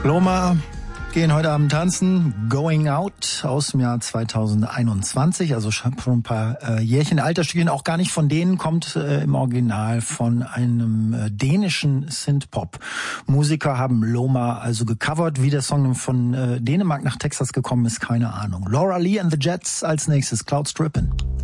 Loma gehen heute Abend tanzen. Going Out aus dem Jahr 2021, also schon ein paar Jährchen alter Stückchen, auch gar nicht von denen, kommt im Original von einem dänischen Synthpop-Musiker, haben Loma also gecovert. Wie der Song von Dänemark nach Texas gekommen ist, keine Ahnung. Laura Lee and the Jets als nächstes, Cloud Strippin'.